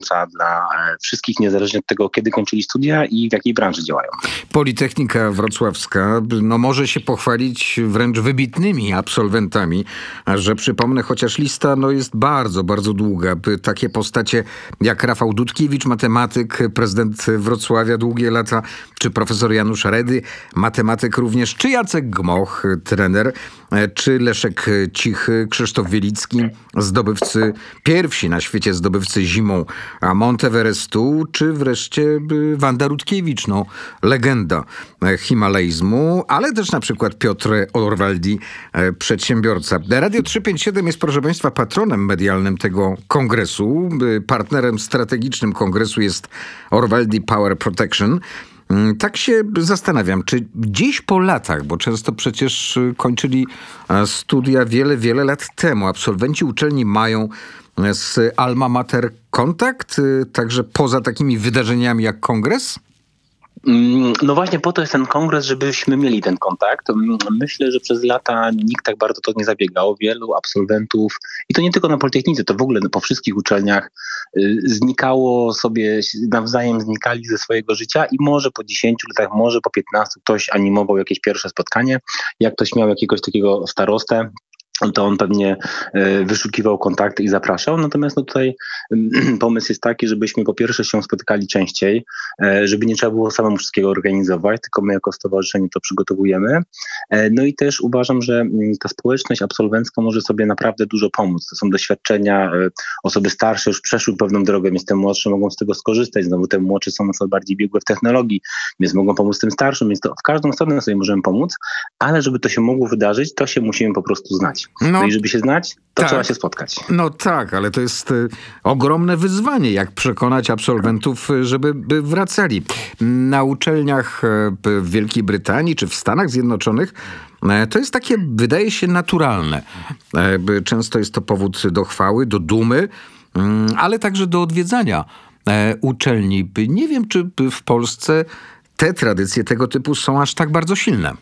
dla wszystkich, niezależnie od tego, kiedy kończyli studia i w jakiej branży działają. Politechnika Wrocławska może się pochwalić wręcz wybitnymi absolwentami, a że przypomnę, chociaż lista jest bardzo, bardzo długa. Takie postacie jak Rafał Dudkiewicz, matematyk, prezydent Wrocławia długie lata, czy profesor Janusz Redy, matematyk również, czy Jacek Gmoch, trener, czy Leszek Cichy, Krzysztof Wielicki, pierwsi na świecie zdobywcy zimą Monteverestu, czy wreszcie Wanda Rutkiewicz, legenda himalajzmu, ale też na przykład Piotr Orwaldi, przedsiębiorca. Radio 357 jest, proszę Państwa, patronem medialnym tego kongresu. Partnerem strategicznym kongresu jest Orwaldi Power Protection. Tak się zastanawiam, czy dziś po latach, bo często przecież kończyli studia wiele, wiele lat temu, absolwenci uczelni mają z alma mater kontakt, także poza takimi wydarzeniami jak kongres? No właśnie po to jest ten kongres, żebyśmy mieli ten kontakt. Myślę, że przez lata nikt tak bardzo to nie zabiegał. Wielu absolwentów, i to nie tylko na Politechnice, to w ogóle po wszystkich uczelniach znikało sobie, nawzajem znikali ze swojego życia i może po 10 latach, może po 15 ktoś animował jakieś pierwsze spotkanie. Jak ktoś miał jakiegoś takiego starostę, to on pewnie wyszukiwał kontakty i zapraszał. Natomiast tutaj pomysł jest taki, żebyśmy po pierwsze się spotykali częściej, żeby nie trzeba było samemu wszystkiego organizować, tylko my jako stowarzyszenie to przygotowujemy. No i też uważam, że ta społeczność absolwencka może sobie naprawdę dużo pomóc. To są doświadczenia, osoby starsze już przeszły pewną drogę, więc te młodsze mogą z tego skorzystać. Znowu te młodsze są na przykład bardziej biegłe w technologii, więc mogą pomóc tym starszym, więc to w każdą stronę sobie możemy pomóc, ale żeby to się mogło wydarzyć, to się musimy po prostu znać. No i żeby się znać, to trzeba się spotkać. No tak, ale to jest ogromne wyzwanie, jak przekonać absolwentów, żeby wracali. Na uczelniach w Wielkiej Brytanii czy w Stanach Zjednoczonych to jest takie, wydaje się, naturalne. Często jest to powód do chwały, do dumy, ale także do odwiedzania uczelni. Nie wiem, czy w Polsce te tradycje tego typu są aż tak bardzo silne.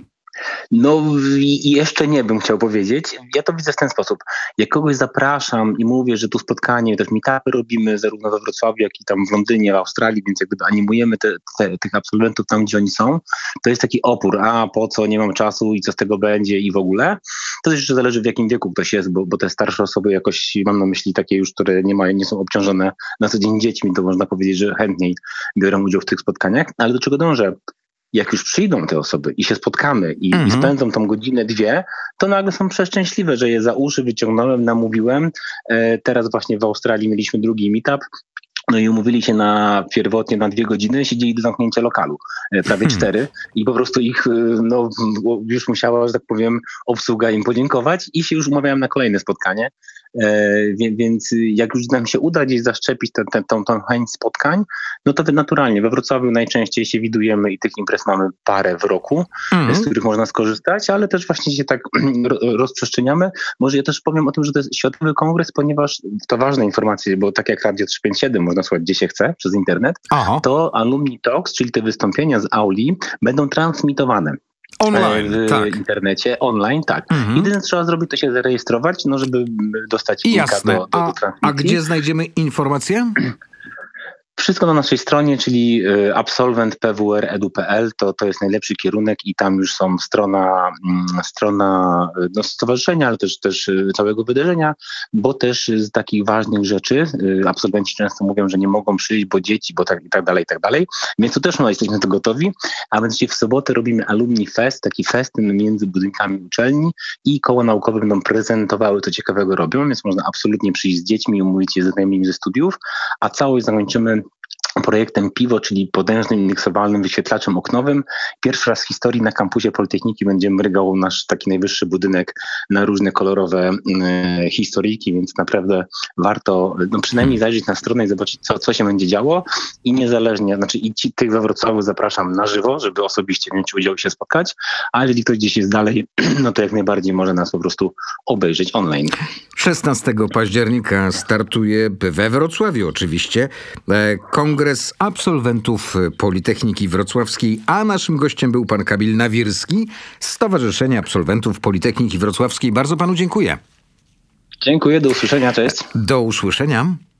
No i jeszcze nie bym chciał powiedzieć. Ja to widzę w ten sposób. Jak kogoś zapraszam i mówię, że tu spotkanie, też meetupy robimy zarówno we Wrocławiu, jak i tam w Londynie, w Australii, więc jak gdyby animujemy tych absolwentów tam, gdzie oni są, to jest taki opór. A po co, nie mam czasu i co z tego będzie i w ogóle. To też jeszcze zależy, w jakim wieku ktoś jest, bo te starsze osoby jakoś, mam na myśli takie już, które nie są obciążone na co dzień dziećmi, to można powiedzieć, że chętniej biorą udział w tych spotkaniach. Ale do czego dążę? Jak już przyjdą te osoby i się spotkamy i spędzą tą godzinę, dwie, to nagle są przeszczęśliwe, że je za uszy wyciągnąłem, namówiłem. Teraz właśnie w Australii mieliśmy drugi meetup. No i umówili się pierwotnie na 2 godziny, siedzieli do zamknięcia lokalu, prawie 4 i po prostu ich, już musiała, że tak powiem, obsługa im podziękować i się już umawiałem na kolejne spotkanie. Więc jak już nam się uda gdzieś zaszczepić tą chęć spotkań, no to naturalnie we Wrocławiu najczęściej się widujemy i tych imprez mamy parę w roku, z których można skorzystać, ale też właśnie się tak rozprzestrzeniamy. Może ja też powiem o tym, że to jest Światowy Kongres, ponieważ to ważne informacje, bo tak jak Radio 357 można słuchać gdzie się chce przez internet, to Alumni Talks, czyli te wystąpienia z auli, będą transmitowane. Online, w internecie, online, tak. Jedyne co trzeba zrobić, to się zarejestrować, żeby dostać linka do transmisji. A gdzie znajdziemy informacje? Wszystko na naszej stronie, czyli absolvent.pwr.edu.pl, to jest najlepszy kierunek i tam już są strona stowarzyszenia, ale też całego wydarzenia, bo też z takich ważnych rzeczy absolwenci często mówią, że nie mogą przyjść, bo dzieci, bo tak i tak dalej, więc to też jesteśmy na to gotowi, a więc w sobotę robimy Alumni Fest, taki festyn między budynkami uczelni i koło naukowe będą prezentowały, co ciekawego robią, więc można absolutnie przyjść z dziećmi i umówić się ze znajomymi ze studiów, a całość zakończymy projektem PIWO, czyli potężnym indeksowalnym wyświetlaczem oknowym. Pierwszy raz w historii na kampusie Politechniki będzie mrygał nasz taki najwyższy budynek na różne kolorowe historyjki, więc naprawdę warto przynajmniej zajrzeć na stronę i zobaczyć, co się będzie działo i niezależnie, tych we Wrocławiu zapraszam na żywo, żeby osobiście wziąć udział i się spotkać, a jeżeli ktoś gdzieś jest dalej, no to jak najbardziej może nas po prostu obejrzeć online. 16 października startuje we Wrocławiu oczywiście kongres absolwentów Politechniki Wrocławskiej, a naszym gościem był pan Kamil Nawirski z Stowarzyszenia Absolwentów Politechniki Wrocławskiej. Bardzo panu dziękuję. Dziękuję, do usłyszenia, cześć. Do usłyszenia.